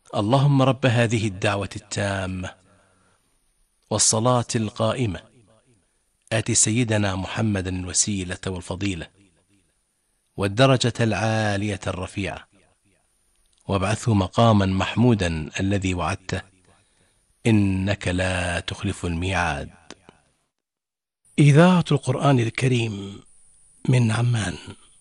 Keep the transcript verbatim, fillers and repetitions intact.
اللهم رب هذه الدعوة التامة والصلاة القائمة آت سيدنا محمدا الوسيلة والفضيلة والدرجة العالية الرفيعة وابعثه مقاما محمودا الذي وعدته إنك لا تخلف الميعاد. إذاعة القرآن الكريم من عمان.